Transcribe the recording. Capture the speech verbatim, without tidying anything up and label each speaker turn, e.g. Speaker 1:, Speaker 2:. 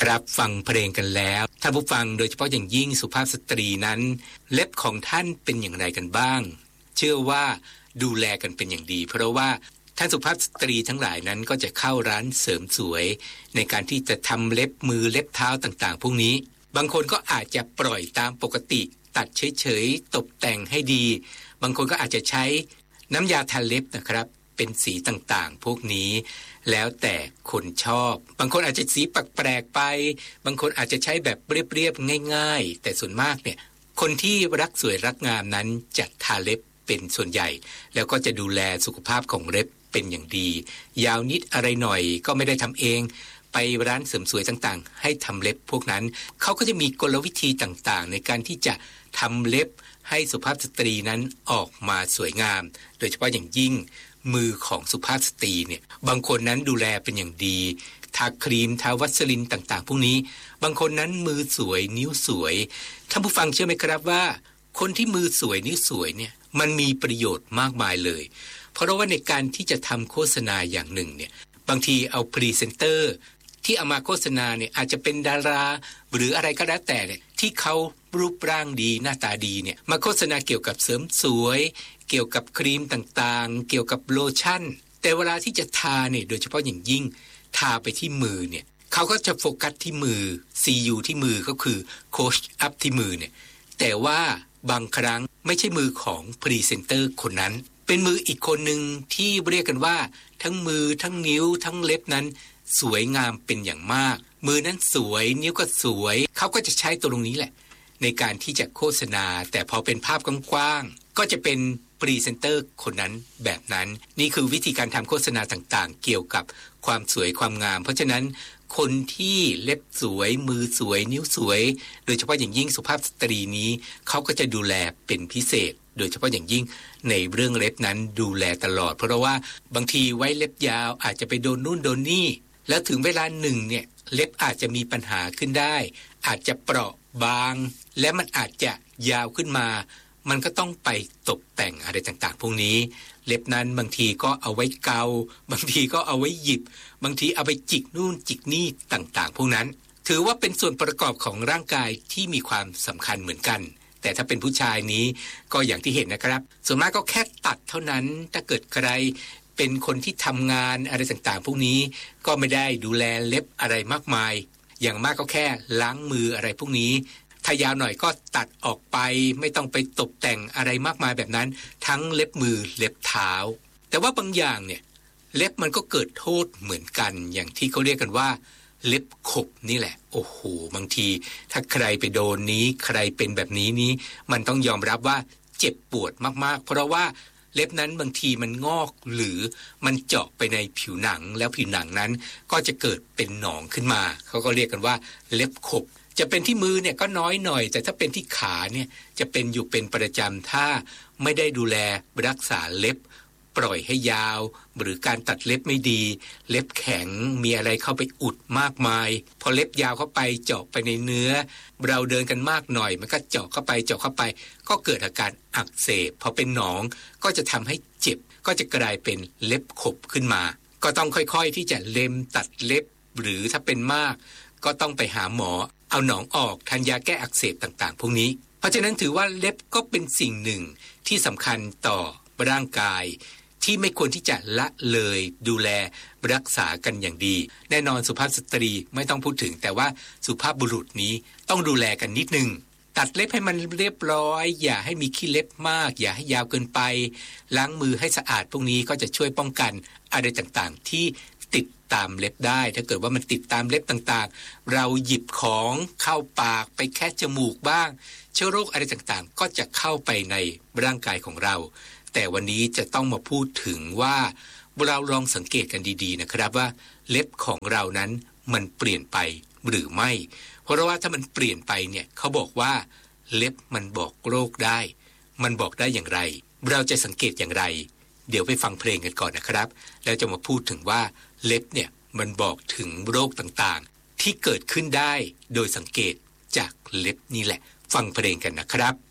Speaker 1: รับฟังเพลงกันแล้วท่านผู้ฟังโดยเฉพาะอย่างยิ่งสุภาพสตรีนั้นเล็บของท่านเป็นอย่างไรกันบ้างเชื่อว่าดูแลกันเป็นอย่างดีเพราะว่าท่านสุภาพสตรีทั้งหลายนั้นก็จะเข้าร้านเสริมสวยในการที่จะทำเล็บมือเล็บเท้าต่างๆพวกนี้บางคนก็อาจจะปล่อยตามปกติตัดเฉยๆตกแต่งให้ดีบางคนก็อาจจะใช้น้ำยาทาเล็บนะครับเป็นสีต่างๆพวกนี้แล้วแต่คนชอบบางคนอาจจะสีแปลกๆไปบางคนอาจจะใช้แบบเรียบๆง่ายๆแต่ส่วนมากเนี่ยคนที่รักสวยรักงามนั้นจะทาเล็บเป็นส่วนใหญ่แล้วก็จะดูแลสุขภาพของเล็บเป็นอย่างดียาวนิดอะไรหน่อยก็ไม่ได้ทำเองไปร้านเสริมสวยต่างๆให้ทำเล็บพวกนั้นเขาก็จะมีกลวิธีต่างๆในการที่จะทำเล็บให้สุภาพสตรีนั้นออกมาสวยงามโดยเฉพาะอย่างยิ่งมือของสุภาพสตรีเนี่ยบางคนนั้นดูแลเป็นอย่างดีทาครีมทาวัสลินต่างๆพวกนี้บางคนนั้นมือสวยนิ้วสวยท่านผู้ฟังเชื่อไหมครับว่าคนที่มือสวยนิ้วสวยเนี่ยมันมีประโยชน์มากมายเลยเพราะว่าในการที่จะทำโฆษณาอย่างหนึ่งเนี่ยบางทีเอาพรีเซนเตอร์ที่เอามาโฆษณาเนี่ยอาจจะเป็นดาราหรืออะไรก็แล้วแต่เนี่ยที่เขารูปร่างดีหน้าตาดีเนี่ยมาโฆษณาเกี่ยวกับเสริมสวยเกี่ยวกับครีมต่างๆเกี่ยวกับโลชั่นแต่เวลาที่จะทาเนี่ยโดยเฉพาะอย่างยิ่งทาไปที่มือเนี่ยเขาก็จะโฟกัสที่มือ ซี ยู ที่มือก็คือโคชอัพที่มือเนี่ยแต่ว่าบางครั้งไม่ใช่มือของพรีเซนเตอร์คนนั้นเป็นมืออีกคนหนึ่งที่เรียกกันว่าทั้งมือทั้งนิ้วทั้งเล็บนั้นสวยงามเป็นอย่างมากมือนั้นสวยนิ้วก็สวยเขาก็จะใช้ตัวตรงนี้แหละในการที่จะโฆษณาแต่พอเป็นภาพกว้างๆก็จะเป็นพรีเซนเตอร์คนนั้นแบบนั้นนี่คือวิธีการทำโฆษณาต่างๆเกี่ยวกับความสวยความงามเพราะฉะนั้นคนที่เล็บสวยมือสวยนิ้วสวยโดยเฉพาะอย่างยิ่งสุภาพสตรีนี้เขาก็จะดูแลเป็นพิเศษโดยเฉพาะอย่างยิ่งในเรื่องเล็บนั้นดูแลตลอดเพราะว่าบางทีไว้เล็บยาวอาจจะไปโดนนู่นโดนนี่แล้วถึงเวลาหนึ่งเนี่ยเล็บอาจจะมีปัญหาขึ้นได้อาจจะเปราะบางและมันอาจจะยาวขึ้นมามันก็ต้องไปตกแต่งอะไรต่างๆพวกนี้เล็บนั้นบางทีก็เอาไว้เกาบางทีก็เอาไว้หยิบบางทีเอาไปจิกนู่นจิกนี่ต่างๆพวกนั้นถือว่าเป็นส่วนประกอบของร่างกายที่มีความสำคัญเหมือนกันแต่ถ้าเป็นผู้ชายนี้ก็อย่างที่เห็นนะครับส่วนมากก็แค่ตัดเท่านั้นถ้าเกิดใครเป็นคนที่ทำงานอะไรต่างๆพวกนี้ก็ไม่ได้ดูแลเล็บอะไรมากมายอย่างมากก็แค่ล้างมืออะไรพวกนี้ถ้ายาวหน่อยก็ตัดออกไปไม่ต้องไปตกแต่งอะไรมากมายแบบนั้นทั้งเล็บมือเล็บเท้าแต่ว่าบางอย่างเนี่ยเล็บมันก็เกิดโทษเหมือนกันอย่างที่เขาเรียกกันว่าเล็บขบนี่แหละโอ้โหบางทีถ้าใครไปโดนนี้ใครเป็นแบบนี้นี้มันต้องยอมรับว่าเจ็บปวดมากๆเพราะว่าเล็บนั้นบางทีมันงอกหรือมันเจาะไปในผิวหนังแล้วผิวหนังนั้นก็จะเกิดเป็นหนองขึ้นมาเขาก็เรียกกันว่าเล็บขบจะเป็นที่มือเนี่ยก็น้อยหน่อยแต่ถ้าเป็นที่ขาเนี่ยจะเป็นอยู่เป็นประจำถ้าไม่ได้ดูแลรักษาเล็บปล่อยให้ยาวหรือการตัดเล็บไม่ดีเล็บแข็งมีอะไรเข้าไปอุดมากมายพอเล็บยาวเข้าไปเจาะไปในเนื้อเราเดินกันมากหน่อยมันก็เจาะเข้าไปเจาะเข้าไปก็เกิดอาการอักเสบพอเป็นหนองก็จะทำให้เจ็บก็จะกลายเป็นเล็บขบขึ้นมาก็ต้องค่อยๆที่จะเล็มตัดเล็บหรือถ้าเป็นมากก็ต้องไปหาหมอเอาหนองออกทานยาแก้อักเสบต่างๆพวกนี้เพราะฉะนั้นถือว่าเล็บก็เป็นสิ่งหนึ่งที่สำคัญต่อร่างกายที่ไม่ควรที่จะละเลยดูแลรักษากันอย่างดีแน่นอนสุภาพสตรีไม่ต้องพูดถึงแต่ว่าสุภาพบุรุษนี้ต้องดูแลกันนิดนึงตัดเล็บให้มันเรียบร้อยอย่าให้มีขี้เล็บมากอย่าให้ยาวเกินไปล้างมือให้สะอาดพวกนี้ก็จะช่วยป้องกันอะไรต่างๆที่ติดตามเล็บได้ถ้าเกิดว่ามันติดตามเล็บต่างๆเราหยิบของเข้าปากไปแค่จมูกบ้างเชื้อโรคอะไรต่างๆก็จะเข้าไปในร่างกายของเราแต่วันนี้จะต้องมาพูดถึงว่าเราลองสังเกตกันดีๆนะครับว่าเล็บของเรานั้นมันเปลี่ยนไปหรือไม่เพราะว่าถ้ามันเปลี่ยนไปเนี่ยเขาบอกว่าเล็บมันบอกโรคได้มันบอกได้อย่างไรเราจะสังเกตอย่างไรเดี๋ยวไปฟังเพลงกันก่อนนะครับแล้วจะมาพูดถึงว่าเล็บเนี่ยมันบอกถึงโรคต่างๆที่เกิดขึ้นได้โดยสังเกตจากเล็บนี่แหละฟังเพลงกันนะครับ